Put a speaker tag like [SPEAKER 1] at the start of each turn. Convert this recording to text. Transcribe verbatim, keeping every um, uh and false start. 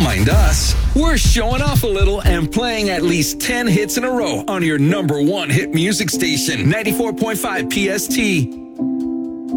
[SPEAKER 1] behind us. We're showing off a little and playing at least ten hits in a row on your number one hit music station, ninety-four point five P S T.